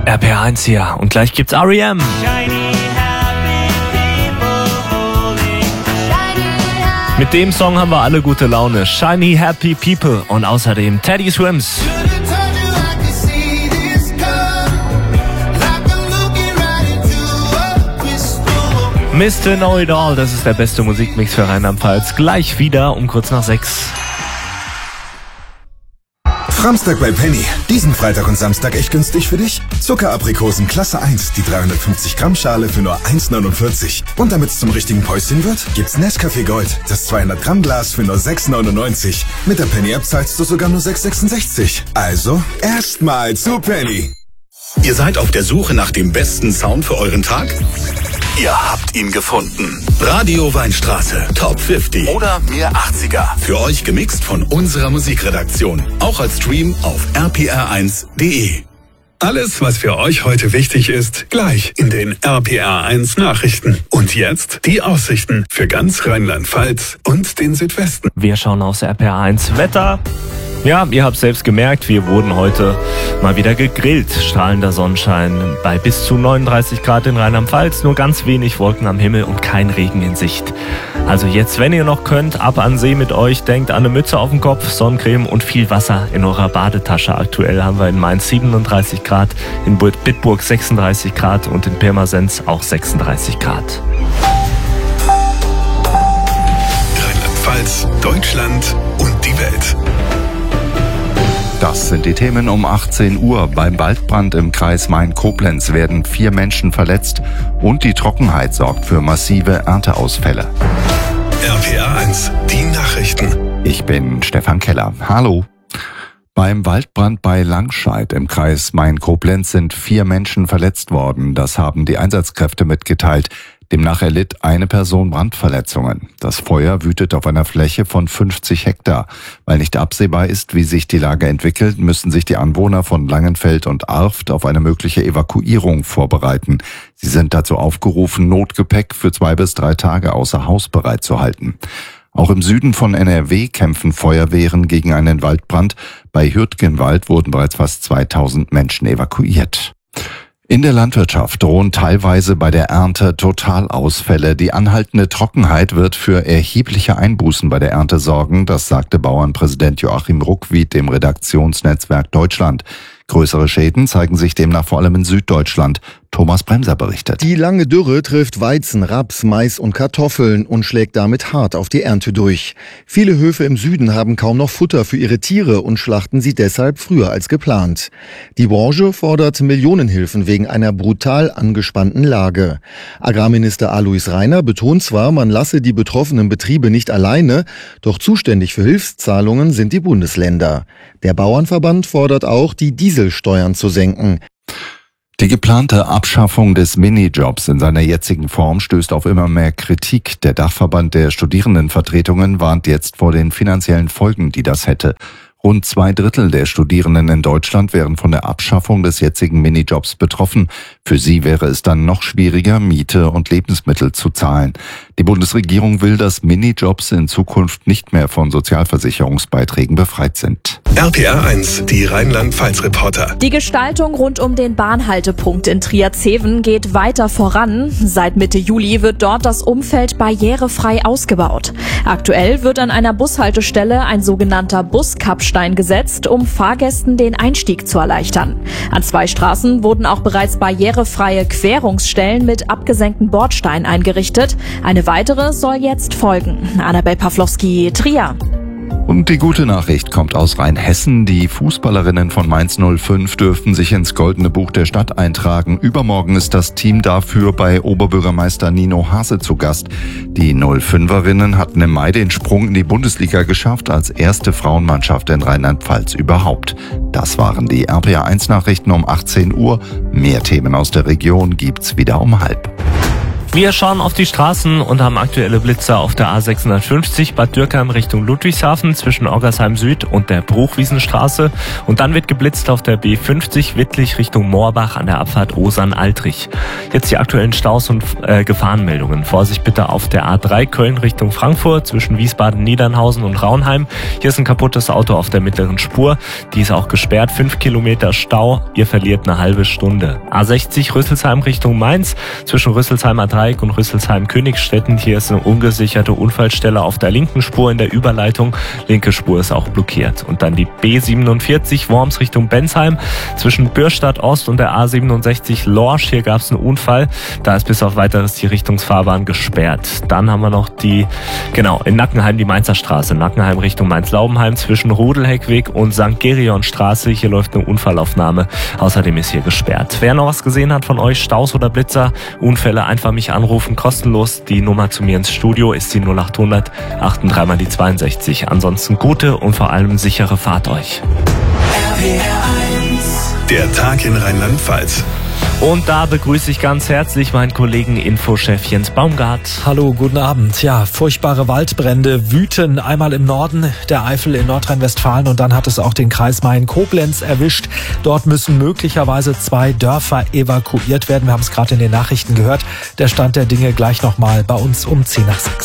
RPR1 hier und gleich gibt's R.E.M. Mit dem Song haben wir alle gute Laune. Shiny Happy People und außerdem Teddy Swims. Mr. Know It All, das ist der beste Musikmix für Rheinland-Pfalz. Gleich wieder um kurz nach 6. Framstag bei Penny. Diesen Freitag und Samstag echt günstig für dich? Zuckeraprikosen Klasse 1, die 350 Gramm Schale für nur 1,49. Und damit es zum richtigen Päuschen wird, gibt's Nescafé Gold, das 200 Gramm Glas für nur 6,99. Mit der Penny App zahlst du sogar nur 6,66. Also erstmal zu Penny. Ihr seid auf der Suche nach dem besten Sound für euren Tag? Ihr habt ihn gefunden. Radio Weinstraße, Top 50 oder Mir 80er. Für euch gemixt von unserer Musikredaktion. Auch als Stream auf rpr1.de. Alles, was für euch heute wichtig ist, gleich in den RPR1 Nachrichten. Und jetzt die Aussichten für ganz Rheinland-Pfalz und den Südwesten. Wir schauen aufs RPR1 Wetter. Ja, ihr habt selbst gemerkt, wir wurden heute mal wieder gegrillt. Strahlender Sonnenschein bei bis zu 39 Grad in Rheinland-Pfalz, nur ganz wenig Wolken am Himmel und kein Regen in Sicht. Also jetzt, wenn ihr noch könnt, ab an See mit euch, denkt an eine Mütze auf dem Kopf, Sonnencreme und viel Wasser in eurer Badetasche. Aktuell haben wir in Mainz 37 Grad, in Bitburg 36 Grad und in Pirmasens auch 36 Grad. Rheinland-Pfalz, Deutschland und die Welt. Das sind die Themen um 18 Uhr. Beim Waldbrand im Kreis Main-Koblenz werden 4 Menschen verletzt und die Trockenheit sorgt für massive Ernteausfälle. RPR1, die Nachrichten. Ich bin Stefan Keller. Hallo. Beim Waldbrand bei Langscheid im Kreis Main-Koblenz sind 4 Menschen verletzt worden. Das haben die Einsatzkräfte mitgeteilt. Demnach erlitt eine Person Brandverletzungen. Das Feuer wütet auf einer Fläche von 50 Hektar. Weil nicht absehbar ist, wie sich die Lage entwickelt, müssen sich die Anwohner von Langenfeld und Arft auf eine mögliche Evakuierung vorbereiten. Sie sind dazu aufgerufen, Notgepäck für 2 bis 3 Tage außer Haus bereitzuhalten. Auch im Süden von NRW kämpfen Feuerwehren gegen einen Waldbrand. Bei Hürtgenwald wurden bereits fast 2000 Menschen evakuiert. In der Landwirtschaft drohen teilweise bei der Ernte Totalausfälle. Die anhaltende Trockenheit wird für erhebliche Einbußen bei der Ernte sorgen, das sagte Bauernpräsident Joachim Ruckwied dem Redaktionsnetzwerk Deutschland. Größere Schäden zeigen sich demnach vor allem in Süddeutschland. Thomas Bremser berichtet. Die lange Dürre trifft Weizen, Raps, Mais und Kartoffeln und schlägt damit hart auf die Ernte durch. Viele Höfe im Süden haben kaum noch Futter für ihre Tiere und schlachten sie deshalb früher als geplant. Die Branche fordert Millionenhilfen wegen einer brutal angespannten Lage. Agrarminister Alois Rainer betont zwar, man lasse die betroffenen Betriebe nicht alleine, doch zuständig für Hilfszahlungen sind die Bundesländer. Der Bauernverband fordert auch, die Dieselsteuern zu senken. Die geplante Abschaffung des Minijobs in seiner jetzigen Form stößt auf immer mehr Kritik. Der Dachverband der Studierendenvertretungen warnt jetzt vor den finanziellen Folgen, die das hätte. Rund 2/3 der Studierenden in Deutschland wären von der Abschaffung des jetzigen Minijobs betroffen. Für sie wäre es dann noch schwieriger, Miete und Lebensmittel zu zahlen. Die Bundesregierung will, dass Minijobs in Zukunft nicht mehr von Sozialversicherungsbeiträgen befreit sind. RPR1, die Rheinland-Pfalz-Reporter. Die Gestaltung rund um den Bahnhaltepunkt in Trier-Zeven geht weiter voran. Seit Mitte Juli wird dort das Umfeld barrierefrei ausgebaut. Aktuell wird an einer Bushaltestelle ein sogenannter Buskappstein gesetzt, um Fahrgästen den Einstieg zu erleichtern. An 2 Straßen wurden auch bereits barrierefreie Querungsstellen mit abgesenkten Bordsteinen eingerichtet. Eine weitere soll jetzt folgen. Annabel Pawlowski, Trier. Und die gute Nachricht kommt aus Rheinhessen. Die Fußballerinnen von Mainz 05 dürften sich ins Goldene Buch der Stadt eintragen. Übermorgen ist das Team dafür bei Oberbürgermeister Nino Hase zu Gast. Die 05erinnen hatten im Mai den Sprung in die Bundesliga geschafft, als erste Frauenmannschaft in Rheinland-Pfalz überhaupt. Das waren die RPR1 Nachrichten um 18 Uhr. Mehr Themen aus der Region gibt's wieder um 12:30. Wir schauen auf die Straßen und haben aktuelle Blitzer auf der A650 Bad Dürkheim Richtung Ludwigshafen zwischen Oggersheim Süd und der Bruchwiesenstraße. Und dann wird geblitzt auf der B50 Wittlich Richtung Moorbach an der Abfahrt Osern-Altrich. Jetzt die aktuellen Staus und Gefahrenmeldungen. Vorsicht bitte auf der A3 Köln Richtung Frankfurt zwischen Wiesbaden-Niedernhausen und Raunheim. Hier ist ein kaputtes Auto auf der mittleren Spur. Die ist auch gesperrt. 5 Kilometer Stau. Ihr verliert eine halbe Stunde. A60 Rüsselsheim Richtung Mainz zwischen Rüsselsheimer Dreieck und Rüsselsheim-Königstetten. Hier ist eine ungesicherte Unfallstelle auf der linken Spur in der Überleitung. Linke Spur ist auch blockiert. Und dann die B47 Worms Richtung Bensheim zwischen Bürstadt Ost und der A67 Lorsch. Hier gab es einen Unfall. Da ist bis auf weiteres die Richtungsfahrbahn gesperrt. Dann haben wir noch in Nackenheim die Mainzer Straße. Nackenheim Richtung Mainz-Laubenheim zwischen Rodelheckweg und St. Gerionstraße. Hier läuft eine Unfallaufnahme. Außerdem ist hier gesperrt. Wer noch was gesehen hat von euch, Staus oder Blitzer, Unfälle, einfach mich anrufen, kostenlos. Die Nummer zu mir ins Studio ist die 0800 83 mal die 62. Ansonsten gute und vor allem sichere Fahrt euch. Der Tag in Rheinland-Pfalz. Und da begrüße ich ganz herzlich meinen Kollegen Infochef Jens Baumgart. Hallo, guten Abend. Ja, furchtbare Waldbrände wüten einmal im Norden der Eifel in Nordrhein-Westfalen und dann hat es auch den Kreis Main-Koblenz erwischt. Dort müssen möglicherweise 2 Dörfer evakuiert werden. Wir haben es gerade in den Nachrichten gehört. Der Stand der Dinge gleich nochmal bei uns um 5:50.